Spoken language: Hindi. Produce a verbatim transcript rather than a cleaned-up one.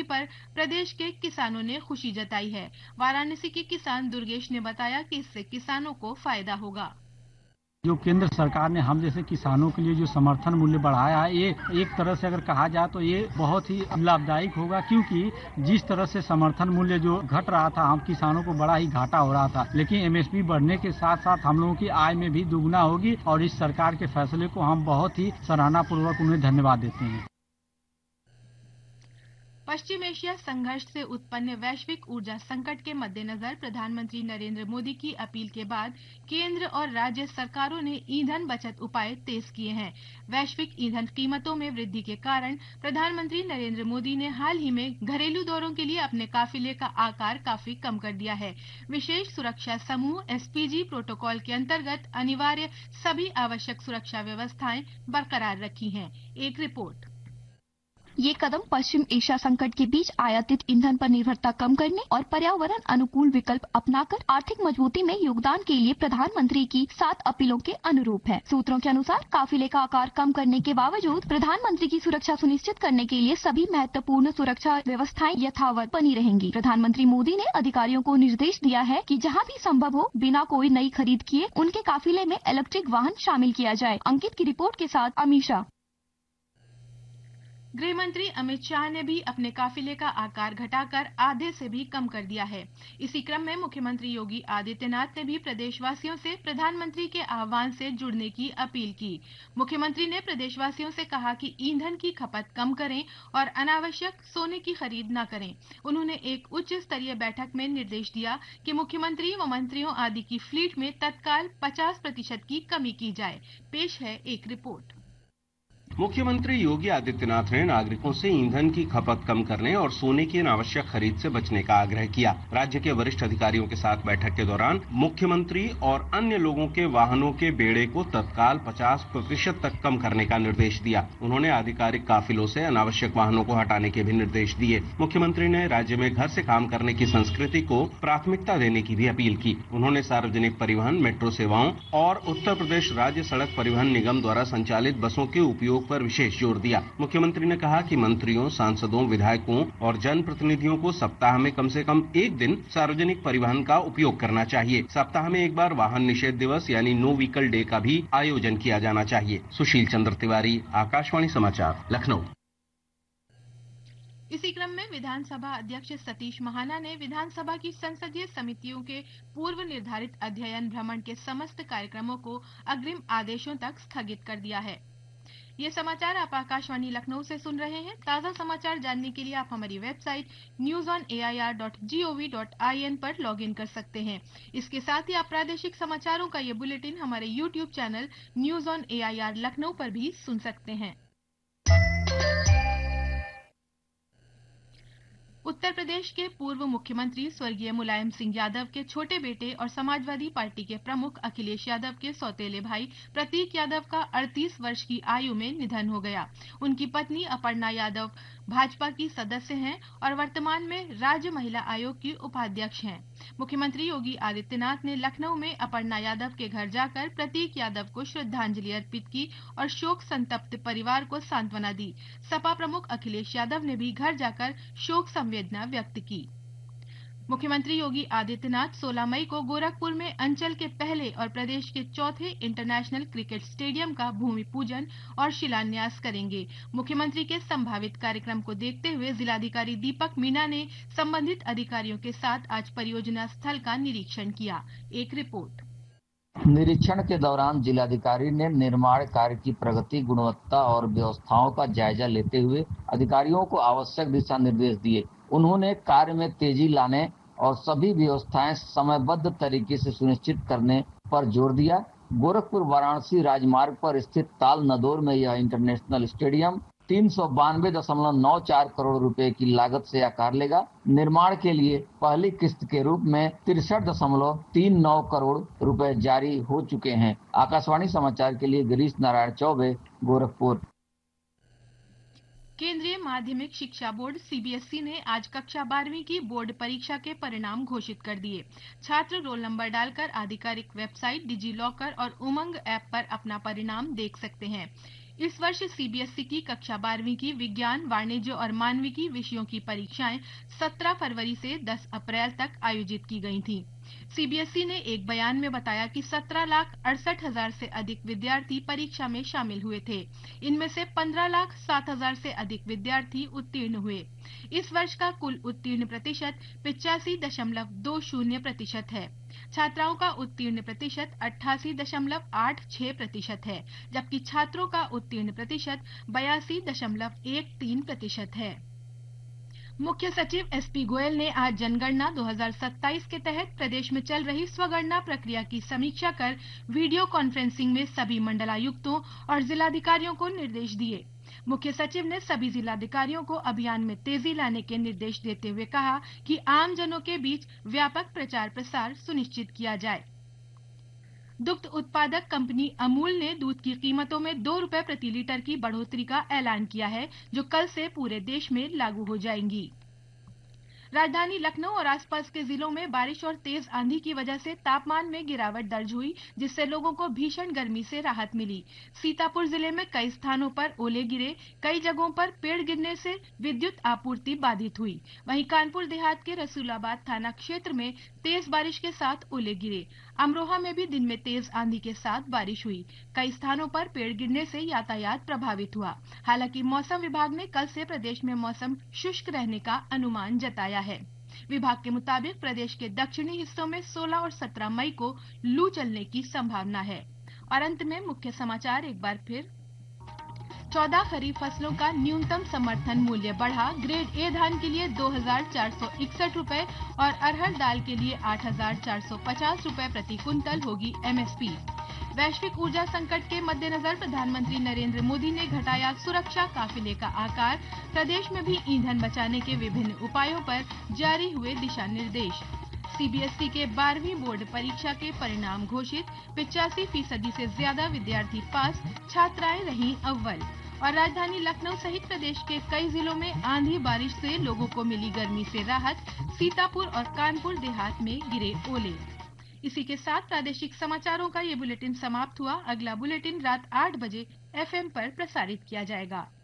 पर प्रदेश के किसानों ने खुशी जताई है। वाराणसी के किसान दुर्गेश ने बताया कि इससे किसानों को फायदा होगा। जो केंद्र सरकार ने हम जैसे किसानों के लिए जो समर्थन मूल्य बढ़ाया है, ये एक तरह से अगर कहा जाए तो ये बहुत ही लाभदायक होगा, क्योंकि जिस तरह से समर्थन मूल्य जो घट रहा था, हम किसानों को बड़ा ही घाटा हो रहा था। लेकिन एमएसपी बढ़ने के साथ साथ हम लोगों की आय में भी दुगना होगी और इस सरकार के फैसले को हम बहुत ही सराहना पूर्वक उन्हें धन्यवाद देते हैं। पश्चिम एशिया संघर्ष से उत्पन्न वैश्विक ऊर्जा संकट के मद्देनजर प्रधानमंत्री नरेंद्र मोदी की अपील के बाद केंद्र और राज्य सरकारों ने ईंधन बचत उपाय तेज किए हैं। वैश्विक ईंधन कीमतों में वृद्धि के कारण प्रधानमंत्री नरेंद्र मोदी ने हाल ही में घरेलू दौरों के लिए अपने काफिले का आकार काफी कम कर दिया है। विशेष सुरक्षा समूह एसपीजी प्रोटोकॉल के अंतर्गत अनिवार्य सभी आवश्यक सुरक्षा व्यवस्थाएं बरकरार रखी हैं। एक रिपोर्ट। ये कदम पश्चिम एशिया संकट के बीच आयातित ईंधन पर निर्भरता कम करने और पर्यावरण अनुकूल विकल्प अपनाकर आर्थिक मजबूती में योगदान के लिए प्रधानमंत्री की सात अपीलों के अनुरूप है। सूत्रों के अनुसार काफिले का आकार कम करने के बावजूद प्रधानमंत्री की सुरक्षा सुनिश्चित करने के लिए सभी महत्वपूर्ण सुरक्षा व्यवस्थाएं यथावत बनी रहेंगी। प्रधानमंत्री मोदी ने अधिकारियों को निर्देश दिया है कि जहाँ भी संभव हो बिना कोई नई खरीद किए उनके काफिले में इलेक्ट्रिक वाहन शामिल किया जाए। अंकित की रिपोर्ट के साथ अमीषा। गृह मंत्री अमित शाह ने भी अपने काफिले का आकार घटाकर आधे से भी कम कर दिया है। इसी क्रम में मुख्यमंत्री योगी आदित्यनाथ ने भी प्रदेशवासियों से प्रधानमंत्री के आह्वान से जुड़ने की अपील की। मुख्यमंत्री ने प्रदेशवासियों से कहा कि ईंधन की खपत कम करें और अनावश्यक सोने की खरीद न करें। उन्होंने एक उच्च स्तरीय बैठक में निर्देश दिया कि मुख्यमंत्री व मंत्रियों आदि की फ्लीट में तत्काल पचास प्रतिशत की कमी की जाए। पेश है एक रिपोर्ट। मुख्यमंत्री योगी आदित्यनाथ ने नागरिकों से ईंधन की खपत कम करने और सोने की अनावश्यक खरीद से बचने का आग्रह किया। राज्य के वरिष्ठ अधिकारियों के साथ बैठक के दौरान मुख्यमंत्री और अन्य लोगों के वाहनों के बेड़े को तत्काल पचास प्रतिशत तक कम करने का निर्देश दिया। उन्होंने आधिकारिक काफिलों से अनावश्यक वाहनों को हटाने के भी निर्देश दिए। मुख्यमंत्री ने राज्य में घर से काम करने की संस्कृति को प्राथमिकता देने की भी अपील की। उन्होंने सार्वजनिक परिवहन, मेट्रो सेवाओं और उत्तर प्रदेश राज्य सड़क परिवहन निगम द्वारा संचालित बसों के उपयोग पर विशेष जोर दिया। मुख्यमंत्री ने कहा कि मंत्रियों, सांसदों, विधायकों और जनप्रतिनिधियों को सप्ताह में कम से कम एक दिन सार्वजनिक परिवहन का उपयोग करना चाहिए। सप्ताह में एक बार वाहन निषेध दिवस यानी नो व्हीकल डे का भी आयोजन किया जाना चाहिए। सुशील चंद्र तिवारी, आकाशवाणी समाचार, लखनऊ। इसी क्रम में विधानसभा अध्यक्ष सतीश महाना ने विधानसभा की संसदीय समितियों के पूर्व निर्धारित अध्ययन भ्रमण के समस्त कार्यक्रमों को अग्रिम आदेशों तक स्थगित कर दिया है। ये समाचार आप आकाशवाणी लखनऊ से सुन रहे हैं। ताजा समाचार जानने के लिए आप हमारी website news on A I R dot G O V dot I N पर लॉग इन कर सकते हैं। इसके साथ ही आप प्रादेशिक समाचारों का ये बुलेटिन हमारे YouTube channel news on A I R Lucknow पर भी सुन सकते हैं। उत्तर प्रदेश के पूर्व मुख्यमंत्री स्वर्गीय मुलायम सिंह यादव के छोटे बेटे और समाजवादी पार्टी के प्रमुख अखिलेश यादव के सौतेले भाई प्रतीक यादव का अड़तीस वर्ष की आयु में निधन हो गया। उनकी पत्नी अपर्णा यादव भाजपा की सदस्य हैं और वर्तमान में राज्य महिला आयोग की उपाध्यक्ष हैं। मुख्यमंत्री योगी आदित्यनाथ ने लखनऊ में अपर्णा यादव के घर जाकर प्रतीक यादव को श्रद्धांजलि अर्पित की और शोक संतप्त परिवार को सांत्वना दी। सपा प्रमुख अखिलेश यादव ने भी घर जाकर शोक संवेदना व्यक्त की। मुख्यमंत्री योगी आदित्यनाथ सोलह मई को गोरखपुर में अंचल के पहले और प्रदेश के चौथे इंटरनेशनल क्रिकेट स्टेडियम का भूमि पूजन और शिलान्यास करेंगे। मुख्यमंत्री के संभावित कार्यक्रम को देखते हुए जिलाधिकारी दीपक मीणा ने संबंधित अधिकारियों के साथ आज परियोजना स्थल का निरीक्षण किया। एक रिपोर्ट। निरीक्षण के दौरान जिलाधिकारी ने निर्माण कार्य की प्रगति, गुणवत्ता और व्यवस्थाओं का जायजा लेते हुए अधिकारियों को आवश्यक दिशा निर्देश दिए। उन्होंने कार्य में तेजी लाने और सभी व्यवस्थाएं समयबद्ध तरीके से सुनिश्चित करने पर जोर दिया। गोरखपुर वाराणसी राजमार्ग पर स्थित ताल नदौर में यह इंटरनेशनल स्टेडियम तीन सौ बानवे दशमलव नौ चार करोड़ रुपए की लागत से आकार लेगा। निर्माण के लिए पहली किस्त के रूप में तिरसठ दशमलव तीन नौ करोड़ रुपए जारी हो चुके हैं। आकाशवाणी समाचार के लिए गिरीश नारायण चौबे, गोरखपुर। केंद्रीय माध्यमिक शिक्षा board C B S E ने आज कक्षा बारहवीं की बोर्ड परीक्षा के परिणाम घोषित कर दिए। छात्र रोल नंबर डालकर आधिकारिक वेबसाइट डिजी लॉकर और उमंग ऐप पर अपना परिणाम देख सकते हैं। इस वर्ष सीबीएसई की कक्षा बारहवीं की विज्ञान, वाणिज्य और मानविकी विषयों की परीक्षाएं सत्रह फरवरी से दस अप्रैल तक आयोजित की गई थीं। सीबीएसई ने एक बयान में बताया कि सत्रह लाख अड़सठ हजार से अधिक विद्यार्थी परीक्षा में शामिल हुए थे। इनमें से पंद्रह लाख सात हजार से अधिक विद्यार्थी उत्तीर्ण हुए। इस वर्ष का कुल उत्तीर्ण प्रतिशत पिचासी दशमलव दो शून्य प्रतिशत है। छात्राओं का उत्तीर्ण प्रतिशत अट्ठासी दशमलव आठ छह प्रतिशत है, जबकि छात्रों का उत्तीर्ण प्रतिशत बयासी दशमलव एक तीन प्रतिशत है। मुख्य सचिव एसपी गोयल ने आज जनगणना दो हज़ार सत्ताईस के तहत प्रदेश में चल रही स्वगणना प्रक्रिया की समीक्षा कर वीडियो कॉन्फ्रेंसिंग में सभी मंडलायुक्तों और जिलाधिकारियों को निर्देश दिए। मुख्य सचिव ने सभी जिलाधिकारियों को अभियान में तेजी लाने के निर्देश देते हुए कहा कि आम जनों के बीच व्यापक प्रचार प्रसार सुनिश्चित किया जाए। दुग्ध उत्पादक कंपनी अमूल ने दूध की कीमतों में दो रुपए प्रति लीटर की बढ़ोतरी का ऐलान किया है, जो कल से पूरे देश में लागू हो जाएंगी। राजधानी लखनऊ और आसपास के जिलों में बारिश और तेज आंधी की वजह से तापमान में गिरावट दर्ज हुई, जिससे लोगों को भीषण गर्मी से राहत मिली। सीतापुर जिले में कई स्थानों पर ओले गिरे, कई जगहों पर पेड़ गिरने से विद्युत आपूर्ति बाधित हुई। वहीं कानपुर देहात के रसूलाबाद थाना क्षेत्र में तेज बारिश के साथ ओले गिरे। अमरोहा में भी दिन में तेज आंधी के साथ बारिश हुई। कई स्थानों पर पेड़ गिरने से यातायात प्रभावित हुआ। हालांकि मौसम विभाग ने कल से प्रदेश में मौसम शुष्क रहने का अनुमान जताया है। विभाग के मुताबिक प्रदेश के दक्षिणी हिस्सों में सोलह और सत्रह मई को लू चलने की संभावना है। और अंत में मुख्य समाचार एक बार फिर। चौदह खरीफ फसलों का न्यूनतम समर्थन मूल्य बढ़ा। ग्रेड ए धान के लिए दो हजार चार सौ इकसठ रूपए और अरहर दाल के लिए आठ हजार चार सौ पचास रूपए प्रति कुंतल होगी एमएसपी। वैश्विक ऊर्जा संकट के मद्देनजर प्रधानमंत्री नरेंद्र मोदी ने घटाया सुरक्षा काफिले का आकार। प्रदेश में भी ईंधन बचाने के विभिन्न उपायों पर जारी हुए दिशा निर्देश। सीबीएसई के बारहवीं बोर्ड परीक्षा के परिणाम घोषित। पिचासी फीसदी से ज्यादा विद्यार्थी पास, छात्राएं रहीं अव्वल। और राजधानी लखनऊ सहित प्रदेश के कई जिलों में आंधी बारिश से लोगों को मिली गर्मी से राहत। सीतापुर और कानपुर देहात में गिरे ओले। इसी के साथ प्रादेशिक समाचारों का ये बुलेटिन समाप्त हुआ। अगला बुलेटिन रात आठ बजे एफएम पर प्रसारित किया जाएगा।